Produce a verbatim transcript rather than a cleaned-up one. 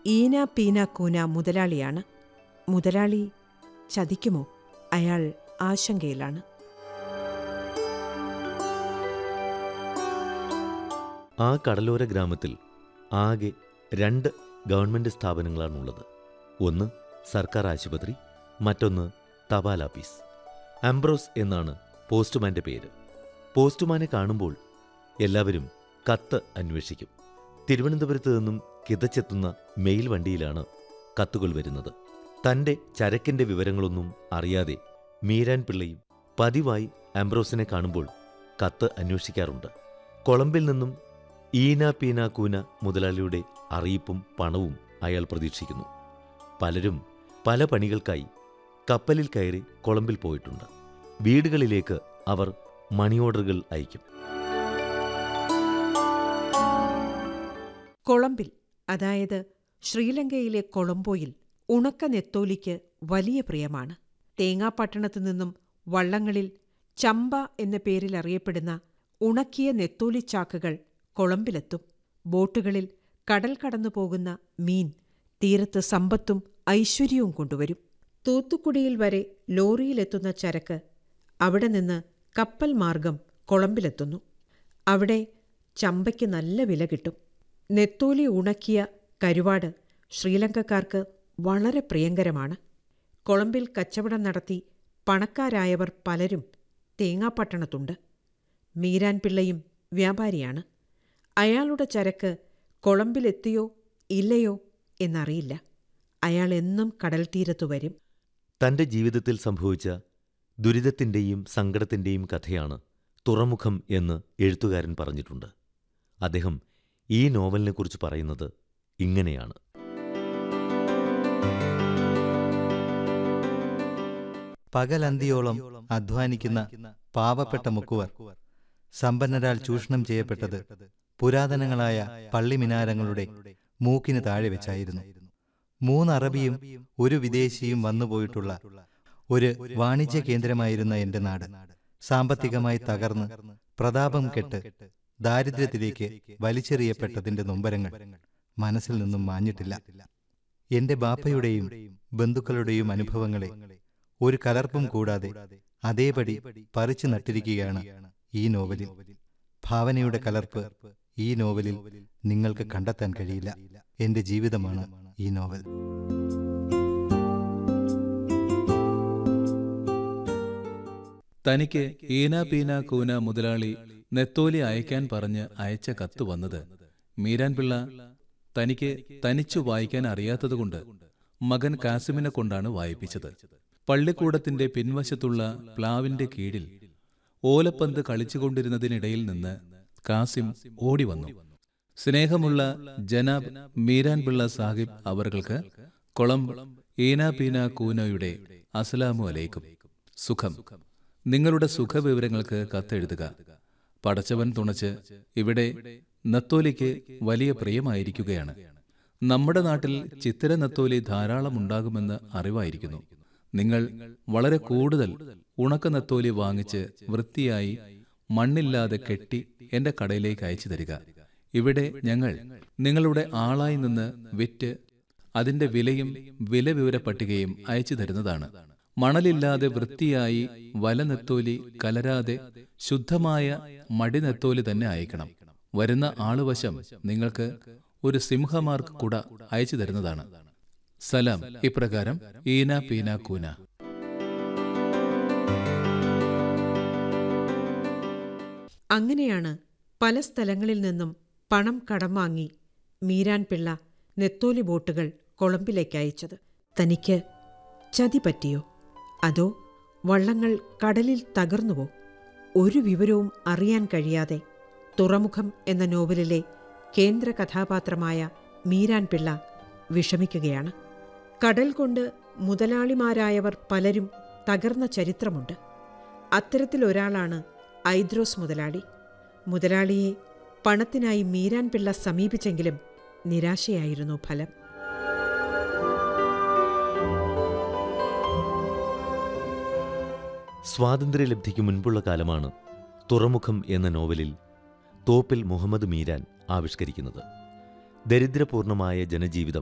ഈന പീന കൂന മുതലാളിയാണ്. മുതലാളി ചതിക്കുമോ? അയാൾ ആശങ്കയിലാണ്. ആ കടലോര ഗ്രാമത്തിൽ ആകെ രണ്ട് ഗവൺമെൻറ് സ്ഥാപനങ്ങളാണുള്ളത്. ഒന്ന് സർക്കാർ ആശുപത്രി, മറ്റൊന്ന് തപാൽ ആഫീസ്. ആംബ്രോസ് എന്നാണ് പോസ്റ്റ്മാൻ്റെ പേര്. പോസ്റ്റ്മാനെ കാണുമ്പോൾ എല്ലാവരും കത്ത് അന്വേഷിക്കും. തിരുവനന്തപുരത്ത് നിന്നും കിതച്ചെത്തുന്ന മെയിൽ വണ്ടിയിലാണ് കത്തുകൾ വരുന്നത്. തൻ്റെ ചരക്കിൻ്റെ വിവരങ്ങളൊന്നും അറിയാതെ മീരാൻ പിള്ളയും പതിവായി ആംബ്രോസിനെ കാണുമ്പോൾ കത്ത് അന്വേഷിക്കാറുണ്ട്. കൊളംബിൽ നിന്നും ഈന പീന കൂന മുതലാളിയുടെ അറിയിപ്പും പണവും അയാൾ പ്രതീക്ഷിക്കുന്നു. പലരും പല പണികൾക്കായി കപ്പലിൽ കയറി കൊളംബിൽ പോയിട്ടുണ്ട്. വീടുകളിലേക്ക് അവർ മണി ഓർഡറുകൾ അയക്കും. കൊളംബിൽ, അതായത് ശ്രീലങ്കയിലെ കൊളംബോയിൽ ഉണക്ക നെത്തോലിക്ക് വലിയ പ്രിയമാണ്. തേങ്ങാപ്പട്ടണത്തു നിന്നും വള്ളങ്ങളിൽ ചമ്പ എന്ന പേരിൽ അറിയപ്പെടുന്ന ഉണക്കിയ നെത്തോലിച്ചാക്കുകൾ കൊളംബിലെത്തും. ബോട്ടുകളിൽ കടൽ കടന്നു പോകുന്ന മീൻ തീരത്ത് സമ്പത്തും ഐശ്വര്യവും കൊണ്ടുവരും. തൂത്തുക്കുടിയിൽ വരെ ലോറിയിലെത്തുന്ന ചരക്ക് അവിടെ നിന്ന് കപ്പൽ മാർഗം കൊളംബിലെത്തുന്നു. അവിടെ ചമ്പയ്ക്ക് നല്ല വില കിട്ടും. നെത്തോലി ഉണക്കിയ കരുവാട് ശ്രീലങ്കക്കാർക്ക് വളരെ പ്രിയങ്കരമാണ്. കൊളംബിൽ കച്ചവടം നടത്തി പണക്കാരായവർ പലരും തേങ്ങാപ്പട്ടണത്തുണ്ട്. മീരാൻ പിള്ളയും വ്യാപാരിയാണ്. അയാളുടെ ചരക്ക് കൊളംബിലെത്തിയോ ഇല്ലയോ എന്നറിയില്ല. അയാൾ എന്നും കടൽ തീരത്തു വരും. തൻ്റെ ജീവിതത്തിൽ സംഭവിച്ച ദുരിതത്തിൻ്റെയും സങ്കടത്തിൻ്റെയും കഥയാണ് തുറമുഖം എന്ന് എഴുത്തുകാരൻ പറഞ്ഞിട്ടുണ്ട്. അദ്ദേഹം ഈ നോവലിനെക്കുറിച്ച് പറയുന്നത് ഇങ്ങനെയാണ്. പകലന്തിയോളം അധ്വാനിക്കുന്ന പാവപ്പെട്ട മുക്കുവർ സമ്പന്നരാൽ ചൂഷണം ചെയ്യപ്പെട്ടത് പുരാതനങ്ങളായ പള്ളിമിനാരങ്ങളുടെ മൂക്കിന് താഴെ വെച്ചായിരുന്നു. മൂന്ന് അറബിയും ഒരു വിദേശിയും വന്നുപോയിട്ടുള്ള ഒരു വാണിജ്യ കേന്ദ്രമായിരുന്ന എന്റെ നാട് സാമ്പത്തികമായി തകർന്ന് പ്രതാപം കെട്ട് ദാരിദ്ര്യത്തിലേക്ക് വലിച്ചെറിയപ്പെട്ടതിന്റെ നൊമ്പരങ്ങൾ മനസ്സിൽ നിന്നും മാഞ്ഞിട്ടില്ല. എന്റെ ബാപ്പയുടെയും ബന്ധുക്കളുടെയും അനുഭവങ്ങളെ ഒരു കലർപ്പും കൂടാതെ അതേപടി പറിച്ചു നട്ടിരിക്കുകയാണ് ഈ നോവലിൽ. ഭാവനയുടെ കലർപ്പ് ഈ നോവലിൽ നിങ്ങൾക്ക് കണ്ടെത്താൻ കഴിയില്ല. എന്റെ ജീവിതമാണ് ഈ നോവൽ. തനിക്ക് ഈന പീന കൂന മുതലാളി നെത്തോലി അയക്കാൻ പറഞ്ഞ് അയച്ച കത്ത് വന്നത് മീരാൻ പിള്ള തനിക്ക് തനിച്ചു വായിക്കാൻ അറിയാത്തതുകൊണ്ട് മകൻ കാസിമിനെ കൊണ്ടാണ് വായിപ്പിച്ചത്. പള്ളിക്കൂടത്തിന്റെ പിൻവശത്തുള്ള പ്ലാവിന്റെ കീഴിൽ ഓലപ്പന്ത് കളിച്ചുകൊണ്ടിരുന്നതിനിടയിൽ നിന്ന് കാസിം ഓടി വന്നു. സ്നേഹമുള്ള ജനാബ് മീരാൻ പിള്ള സാഹിബ് അവർക്ക് കൊളംബ് ഈന പീന കൂനയുടെ അസ്സലാമു അലൈക്കും. സുഖം. നിങ്ങളുടെ സുഖവിവരങ്ങൾക്ക് കത്തെഴുതുക. പടച്ചവൻ തുണച്ച് ഇവിടെ നത്തോലിക്ക് വലിയ പ്രിയമായിരിക്കുകയാണ്. നമ്മുടെ നാട്ടിൽ ചിത്തിര നത്തോലി ധാരാളം ഉണ്ടാകുമെന്ന് അറിവായിരിക്കുന്നു. നിങ്ങൾ വളരെ കൂടുതൽ ഉണക്ക നത്തോലി വാങ്ങിച്ച് വൃത്തിയായി മണ്ണില്ലാതെ കെട്ടി എന്റെ കടയിലേക്ക് അയച്ചു തരിക. ഇവിടെ ഞങ്ങൾ നിങ്ങളുടെ ആളായി നിന്ന് വിറ്റ് അതിന്റെ വിലയും വില വിവര പട്ടികയും അയച്ചു തരുന്നതാണ്. മണലില്ലാതെ വൃത്തിയായി വല നെത്തോലി കലരാതെ ശുദ്ധമായ മടി നെത്തോലി തന്നെ അയക്കണം. വരുന്ന ആളുവശം നിങ്ങൾക്ക് ഒരു സിംഹമാർക്ക് കുട അയച്ചു തരുന്നതാണ്. സലാം. ഇപ്രകാരം ഈന പീന കൂന. അങ്ങനെയാണ് പല സ്ഥലങ്ങളിൽ നിന്നും പണം കടം വാങ്ങി മീരാൻ പിള്ള നെത്തോലി ബോട്ടുകൾ കൊളംബിലേക്ക് അയച്ചത്. തനിക്ക് ചതി പറ്റിയോ? അതോ വള്ളങ്ങൾ കടലിൽ തകർന്നുവോ? ഒരു വിവരവും അറിയാൻ കഴിയാതെ തുറമുഖം എന്ന നോവലിലെ കേന്ദ്ര കഥാപാത്രമായ മീരാൻ പിള്ള വിഷമിക്കുകയാണ്. കടൽ കൊണ്ട് മുതലാളിമാരായവർ പലരും തകർന്ന ചരിത്രമുണ്ട്. അത്തരത്തിലൊരാളാണ് ഐദ്രോസ് മുതലാളി. മുതലാളിയെ പണത്തിനായി മീരാൻ പിള്ള സമീപിച്ചെങ്കിലും നിരാശയായിരുന്നു ഫലം. സ്വാതന്ത്ര്യലബ്ധിക്ക് മുൻപുള്ള കാലമാണ് തുറമുഖം എന്ന നോവലിൽ തോപ്പിൽ മുഹമ്മദ് മീരാൻ ആവിഷ്കരിക്കുന്നത്. ദരിദ്രപൂർണമായ ജനജീവിതം